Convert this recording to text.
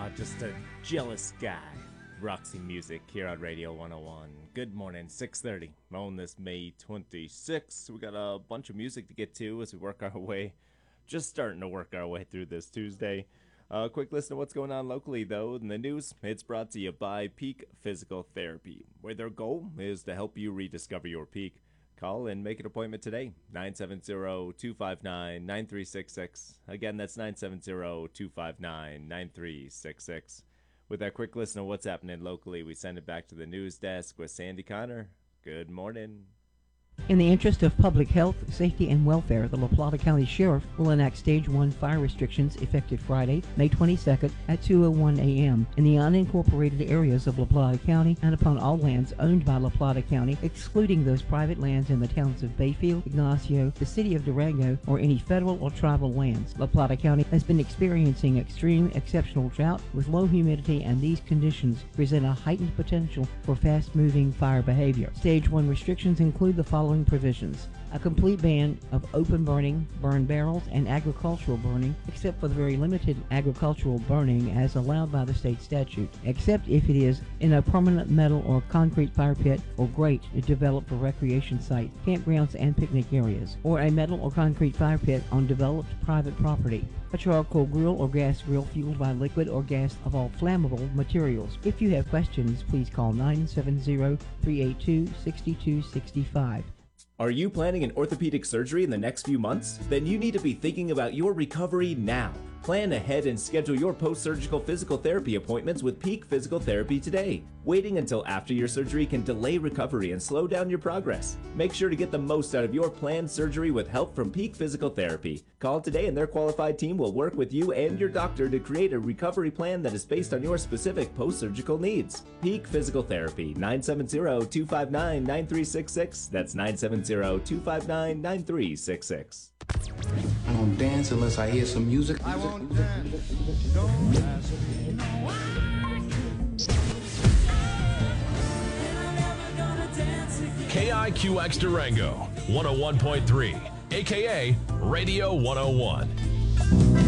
Just a jealous guy. Roxy Music here on Radio 101. Good morning, 6:30 on this May 26th. We got a bunch of music to get to as we work our way, just starting to work our way through this Tuesday. Quick listen to what's going on locally, though. In the news, it's brought to you by Peak Physical Therapy, where their goal is to help you rediscover your peak. Call and make an appointment today, 970-259-9366. Again, that's 970-259-9366. With that quick listen of what's happening locally, we send it back to the news desk with Sandy Connor. Good morning. In the interest of public health, safety, and welfare, the La Plata County Sheriff will enact Stage 1 fire restrictions effective Friday, May 22nd at 2:01 a.m. in the unincorporated areas of La Plata County and upon all lands owned by La Plata County, excluding those private lands in the towns of Bayfield, Ignacio, the city of Durango, or any federal or tribal lands. La Plata County has been experiencing extreme exceptional drought with low humidity, and these conditions present a heightened potential for fast-moving fire behavior. Stage 1 restrictions include the following provisions: a complete ban of open burning, burn barrels, and agricultural burning, except for the very limited agricultural burning as allowed by the state statute, except if it is in a permanent metal or concrete fire pit or grate developed for recreation site, campgrounds, and picnic areas, or a metal or concrete fire pit on developed private property, a charcoal grill or gas grill fueled by liquid or gas of all flammable materials. If you have questions, please call 970-382-6265. Are you planning an orthopedic surgery in the next few months? Then you need to be thinking about your recovery now. Plan ahead and schedule your post-surgical physical therapy appointments with Peak Physical Therapy today. Waiting until after your surgery can delay recovery and slow down your progress. Make sure to get the most out of your planned surgery with help from Peak Physical Therapy. Call today and their qualified team will work with you and your doctor to create a recovery plan that is based on your specific post-surgical needs. Peak Physical Therapy, 970-259-9366. That's 970-259-9366. I don't dance unless I hear some music. I won't dance. Don't ask me. KIQX Durango, 101.3, aka Radio 101.